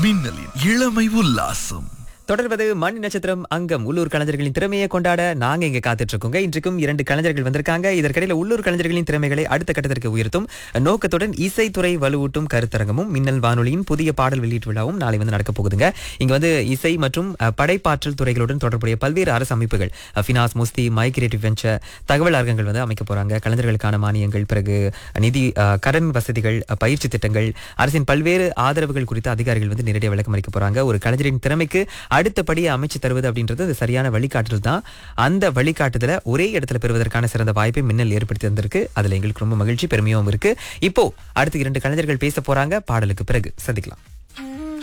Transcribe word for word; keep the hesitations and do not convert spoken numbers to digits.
மின்னலின் இளமை உல்லாசம். தொடர்வது மணி நட்சத்திரம் அங்கம். உள்ளூர் கலைஞர்களின் திறமையை கொண்டாட நாங்க இங்க காத்துட்டு இருக்கோங்க. இன்றைக்கும் இரண்டு கலைஞர்கள் வந்திருக்காங்க. இதற்கிடையில உள்ளூர் கலைஞர்களின் திறமைகளை அடுத்த கட்டத்திற்கு உயர்த்தும் நோக்கத்துடன் இசைத்துறை வலுவூட்டும் கருத்தரங்கமும் மின்னல் வானொலியின் புதிய பாடல் வெளியீட்டு விழாவும் நாளை வந்து நடக்க போகுதுங்க. இங்க வந்து இசை மற்றும் அஹ், படைப்பாற்றல் துறைகளுடன் தொடர்புடைய பல்வேறு அரசு அமைப்புகள், அஹ், ஃபினாஸ், முஸ்தி, மை கிரியேட்டிவ் வெஞ்சர், தகவல் அரங்கங்கள் வந்து அமைக்க போறாங்க. கலைஞர்களுக்கான மானியங்கள், பிறகு நிதி, அஹ், கடன் வசதிகள், அஹ், பயிற்சி திட்டங்கள், அரசின் பல்வேறு ஆதரவுகள் குறித்து அதிகாரிகள் வந்து நேரடியாக விளக்கம் அளிக்க போறாங்க. ஒரு கலைஞரின் திறமைக்கு அடுத்தபடியை அமைச்சு தருவது அப்படின்றது அது சரியான வழிகாட்டுதல் தான். அந்த வழிகாட்டுதலை ஒரே இடத்துல பெறுவதற்கான சிறந்த வாய்ப்பை மின்னல் ஏற்படுத்தி தந்திருக்கு. அதுல எங்களுக்கு ரொம்ப மகிழ்ச்சி, பெருமையும் இருக்கு. இப்போ அடுத்து இரண்டு கலைஞர்கள் பேச போறாங்க. பாடலுக்கு பிறகு சந்திக்கலாம்.